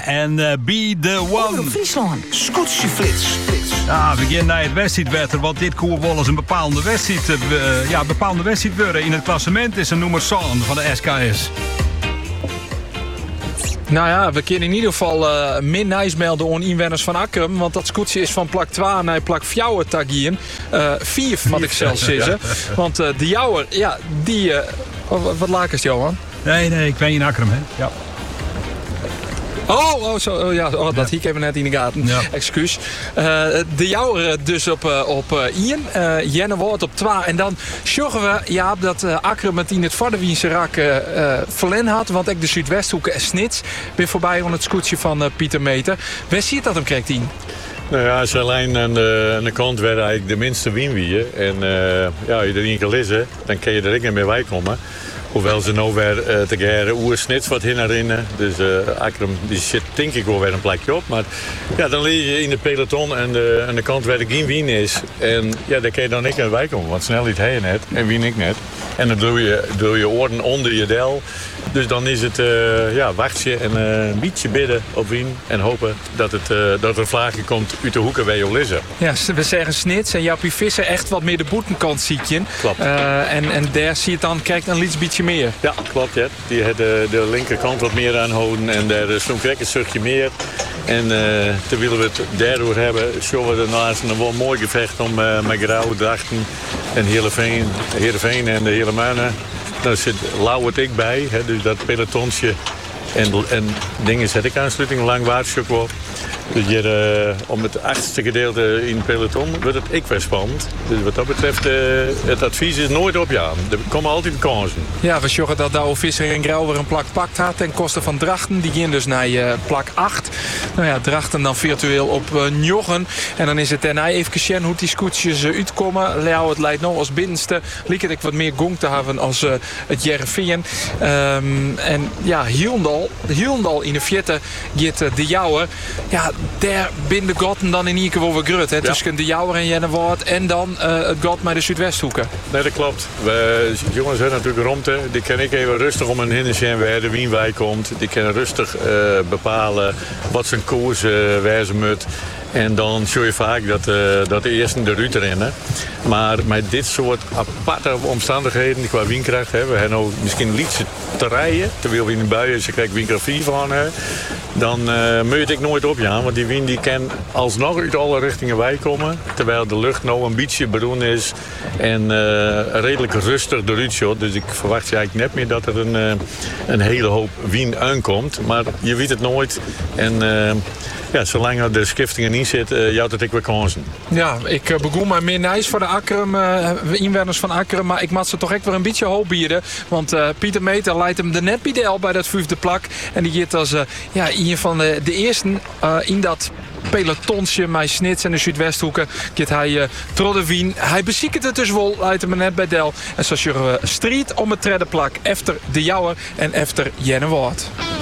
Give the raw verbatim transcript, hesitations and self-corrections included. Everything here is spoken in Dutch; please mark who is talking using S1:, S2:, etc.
S1: en uh, Be The One.
S2: Omroep Friesland.
S3: Scootsie flits.
S1: Ja, we beginnen naar het wedstrijdwetter, want dit koer wel eens een bepaalde wedstrijd, uh, ja, bepaalde wedstrijd worden. In het klassement is een nummer Zon van de S K S.
S4: Nou ja, we kunnen in ieder geval uh, min nice melden aan inwoners van Akkrum. Want dat scootje is van plak twee naar plak vier tagien. Uh, vier, wat ik zelfs zeggen. Ja. Want uh, de jouwer, ja, die... Uh, wat laat is Johan?
S1: Nee, nee, ik ben in Akkrum, hè. Ja.
S4: Oh, oh, zo, oh, ja, oh, dat ja. Hiek even net in de gaten. Ja. Excuus. Uh, de jouwer dus op, uh, op uh, Ian. Uh, Jenne wordt op twee. En dan zorgen we ja, dat uh, Akkrum het in het Varderwiense rak uh, uh, verlen had. Want ik de Zuidwesthoeken en Snits weer voorbij aan het scootje van uh, Pieter Meter. Waar ziet dat hem krijgt in?
S5: Nou ja, zijn lijn aan de, aan de kant werd eigenlijk de minste winwieën. En uh, ja, als je erin kan lezen, dan kan je er ook niet meer bij komen. Hoewel ze nou weer uh, te geren oersnits wat hin herinneren. Dus uh, Akkrum die zit denk ik wel weer een plekje op. Maar ja, dan lees je in de peloton en de, aan de kant waar er geen wien is. En ja, daar kan je dan niet meer bij komen. Want snelheid hij net en wien ik net. En dan doe je, doe je oren onder je del. Dus dan is het uh, ja, wachtje en uh, een beetje bidden op wien. En hopen dat, het, uh, dat er een vlaagje komt uit de hoeken waar je lissen.
S4: Ja, we zeggen Snits en Jappie Visser echt wat meer de boetenkant ziet je.
S5: Klopt.
S4: Uh, en, en daar zie je dan, krijgt een iets beetje meer.
S5: Ja, klopt. Ja. Die had de, de linkerkant wat meer aanhouden en daar is zo'n een stukje meer. En uh, terwijl we het daardoor hebben, zien we daarnaast een wel mooi gevecht om uh, met Grauw, Drachten en Heerenveen, Heerenveen en de hele Muinen. Daar zit Lauw het ik bij, hè, dus dat pelotonsje en, en dingen zet ik aansluiting lang waard ook wel. Dus hier, uh, om het achtste gedeelte in het peloton wordt het ik weer spannend. Dus wat dat betreft, uh, het advies is nooit op je aan. Er komen altijd kansen.
S4: Ja, we zorgen dat Douwe Visser en Grauw weer een plak pakt had ten koste van Drachten. Die gaan dus naar uh, plak acht. Nou ja, Drachten dan virtueel op uh, Njoggen. En dan is het daarna even zien hoe die scootjes uh, uitkomen. Leeuw het leidt nog als binnenste. Liek het ik wat meer gong te hebben als uh, het Jereveen. Um, en ja, Hielendal, Hielendal in de vierde gaat uh, de Jouwer. Ja, daar binnen de gotten dan in ieder geval weer grut. Hè? Ja. Tussen de Jouwer en Jennewoord. En dan uh, het got met de Zuidwesthoeken.
S5: Nee, dat klopt. We, jongens zijn natuurlijk romte. Die kan ik even rustig om een hindertje waar de Wienwijk komt. Die kunnen rustig uh, bepalen wat zijn koers uh, wijzen moet. En dan zie je vaak dat, uh, dat de eerste de ruut rennen. Maar met dit soort aparte omstandigheden qua windkracht hebben we hebben misschien lietse te rijden. Terwijl we in de buien ze krijgen windkracht vier van. Hè. Dan uh, moet ik nooit opgaan. Want die wind die kan alsnog uit alle richtingen wij komen. Terwijl de lucht nou een beetje bedoeld is. En uh, redelijk rustig eruit shot. Dus ik verwacht eigenlijk net meer dat er een, uh, een hele hoop wind aankomt. Maar je weet het nooit. En... Uh, Ja, zolang er de skiftingen niet zit, uh, jouwt het ik weer kansen.
S4: Ja, ik uh, begon maar meer nice voor de Akkrum, uh, inwoners van Akkrum. Maar ik mag ze toch echt weer een beetje hoop bieden. Want uh, Pieter Meter leidt hem er net bij de bij dat vijfde plak. En die gaat als uh, ja, een van de, de eerste uh, in dat pelotonsje met Snits en de Zuidwesthoeken. Gaat hij uh, Troddewien. Hij beziekt het dus wel, leidt hem net bij Del. En zo zullen we strijd om het derde plak. Efter de Jouwer en efter Jennewoord.